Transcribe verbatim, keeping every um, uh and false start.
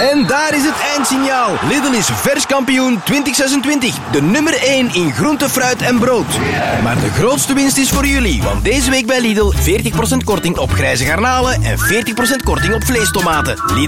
En daar is het eindsignaal. Lidl is vers kampioen twintig zesentwintig. De nummer één in groente, fruit en brood. Maar de grootste winst is voor jullie. Want deze week bij Lidl veertig procent korting op grijze garnalen en veertig procent korting op vleestomaten. Lidl